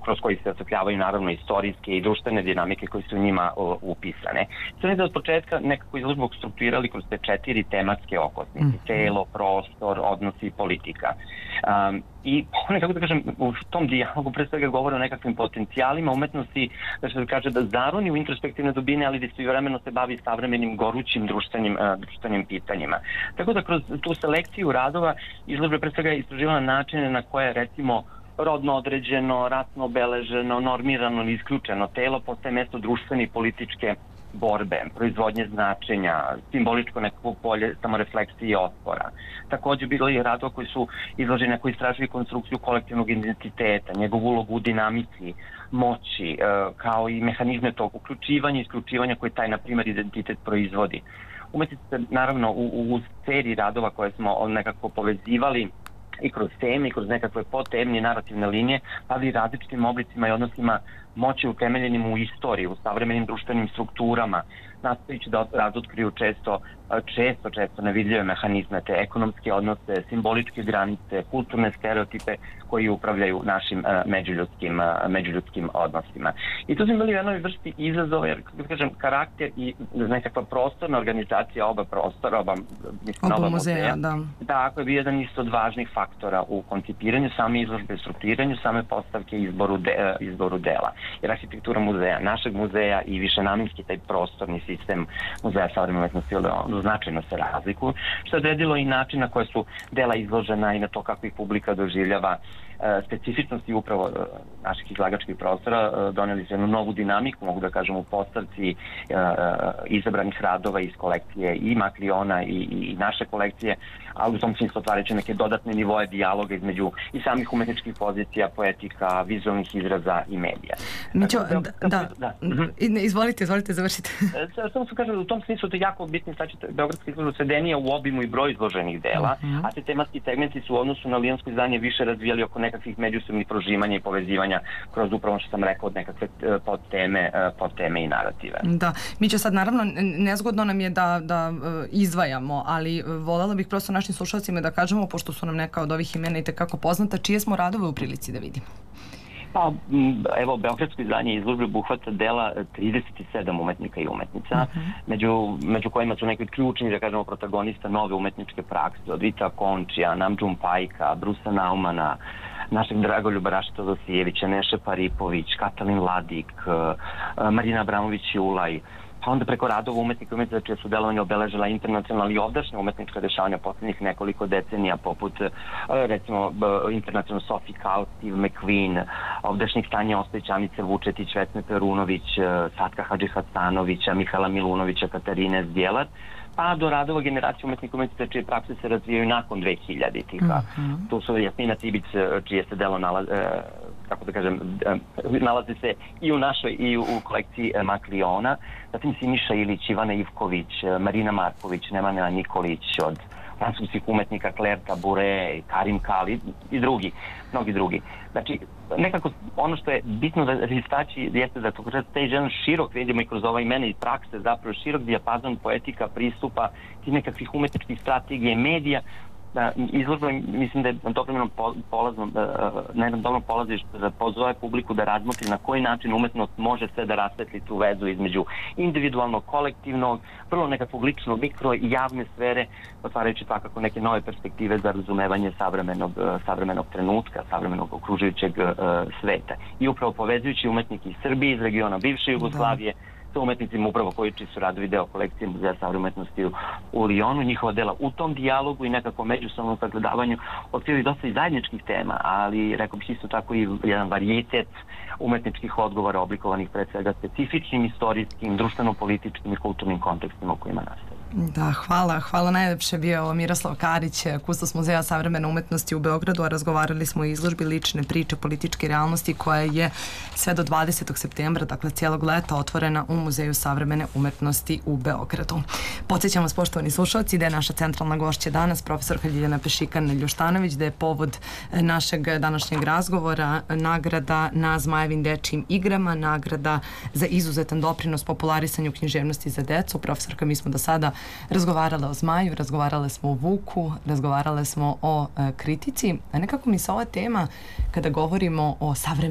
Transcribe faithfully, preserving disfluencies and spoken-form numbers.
kroz koji se osvetljavaju naravno istorijske i društvene dinamike koje su u njima o, upisane. Sve oni da od početka nekako izložbu strukturirali kroz te četiri tematske okosnice, mm. telo, prostor, odnosi i politika. Um, I one, kako da kažem, u tom dijalogu pre svega govore o nekakvim potencijalima umetnosti, da se kaže da zaroni u introspektivne dubine, ali da se vremeno se bavi savremenim gorućim društvenim, uh, društvenim pitanjima. Tako da kroz tu selekciju radova izložba pre svega istraživala načine na koje, recimo, rodno određeno, rasno obeleženo, normirano ili isključeno telo postaje mesto društvene i političke borbe, proizvodnje značenja, simboličko nekako polje samorefleksije i otpora. Također bilo je radova koji su izloženi, koji istražuju konstrukciju kolektivnog identiteta, njegovu ulogu u dinamici, moći, kao i mehanizme tog uključivanja i isključivanja koje taj, na primjer, identitet proizvodi. Umetnici se, naravno, u, u seriji radova koje smo nekako povezivali i kroz teme i kroz nekakve podtemne narativne linije, ali i različitim oblicima i odnosima moći utemeljenim u istoriji, u savremenim društvenim strukturama, nastojići da razotkriju često, često, često nevidljive mehanizme, te ekonomske odnose, simboličke granice, kulturne stereotipe koji upravljaju našim uh, međuljudskim, uh, međuljudskim odnosima. I tu smo bili u jednoj vrsti izazova, jer, kako kažem, karakter i nekakva prostorna organizacija oba prostora, oba, mislim, oba oba muzeja, muzeja, da. Tako je bio jedan isto od važnih faktora u koncipiranju same izložbe, strukturiranju same postavke i izboru, de, izboru dela. Jer arhitektura muzeja, našeg muzeja i višenamenski taj prostorni sistem Muzeja savremene umetnosti u Leonu značajno se razlikuju, što je odredilo i način na koje su dela izložena i na to kako ih publika doživljava. Specifičnosti upravo naših izlagačkih prostora donijeli su jednu novu dinamiku, mogu da kažem, u postavci izabranih radova iz kolekcije i Makliona i, i naše kolekcije, ali u tom smislu otvarajući neke dodatne nivoje dijaloga između i samih umetničkih pozicija, poetika, vizualnih izraza i medija. Mićo, da, da, da. Izvolite, izvolite, završite. Samo su kažem, u tom smislu to je jako bitno staći Beogradska izložba svedenija u obimu i broj izloženih dela, uh-huh. a te tematski segmenti su u odnosu na lijonsko izdanje više razvijali oko nekakvih međusobnih prožimanja i povezivanja kroz upravo što sam rekao od nekakve podteme, podteme i narative. Da, Mićo, sad naravno nezgodno nam je da, da izdvajamo, ali voljela bih prosto našim slušalcima da kažemo, pošto su nam neka od ovih imena i tekako poznata, čije smo radove u prilici da vidimo? Pa, evo, beogradsko izdanje izložbe obuhvata dela trideset sedam umetnika i umetnica, uh-huh. među, među kojima su neki ključni, da kažemo, protagonista nove umetničke prakse, od Vita Končija, Namdžum Pajka, Brusa Naumana, našeg Dragoljuba Rašita Dosijevića, Neše Paripović, Katalin Ladik, Marina Abramović-Julaj, pa onda preko radova umetnika i umetnika čije su delovanje obeležila internacionalna i ovdašnja umetnička dešavanja posljednjih nekoliko decenija, poput recimo internacionalno Sophie Calle, Steve McQueen, ovdašnjih Tanja Ostojić, Anice Vučetić, Vesne Perunović, Satka Hadžihasanovića, Mihala Milunovića, Katarine Zdjelar, pa do radova generacije umetnika i umetnika čije prakse se razvijaju nakon dve hiljaditih. Uh-huh. Tu su Jasmina Cibić, čije se delo nalazi, kako da kažem, nalazi se i u našoj i u kolekciji Makliona, zatim Siniša Ilić, Ivana Ivković, Marina Marković, Nemanja Nikolić, od francuskih umetnika Claire Tabouret, Karim Kali i drugi, mnogi drugi. Znači, nekako ono što je bitno da istaći jeste da to kroz taj jedan širok, vidimo i kroz ova imena i prakse, zapravo širok dijapazon poetika, pristupa, tih nekakvih umetničkih strategije, medija, da izložba, mislim da je na dobrom polaznom, na jednom dobrom polazištu da pozove publiku da razmotri na koji način umetnost može sve da rasvetli tu vezu između individualnog, kolektivnog, vrlo nekakvog ličnog, mikro i javne sfere, otvarajući svakako neke nove perspektive za razumevanje savremenog, savremenog trenutka, savremenog okružujućeg uh, sveta. I upravo povezujući umetnike iz Srbije, iz regiona bivše Jugoslavije, sa umetnicima upravo koji čiji su radovi deo kolekcije Muzeja savremene umetnosti u, u Lijonu, njihova dela u tom dijalogu i nekako međusobnom sagledavanju otkrili dosta i zajedničkih tema, ali rekao bih isto tako i jedan varijetet umetničkih odgovora oblikovanih pred svega specifičnim istorijskim, društveno-političkim i kulturnim kontekstima u kojima nastaje. Da, hvala. Hvala najlepše bio Miroslav Karić, kustos Muzeja savremene umetnosti u Beogradu, a razgovarali smo o izložbi lične priče političke realnosti koja je sve do dvadesetog septembra, dakle cijelog leta, otvorena u Muzeju savremene umetnosti u Beogradu. Podsjećam vas, poštovani slušalci, da je naša centralna gošća danas profesorka Ljiljana Pešikan-Ljuštanović, da je povod našeg današnjeg razgovora nagrada na Zmajevim dečijim igrama, nagrada za izuzetan doprinos popularisanju književnosti za decu. Profesorka, mi smo do sada razgovarale o Zmaju, razgovarale smo o Vuku, razgovarale smo o e, kritici, a nekako mi se ova tema, kada govorimo o savremenom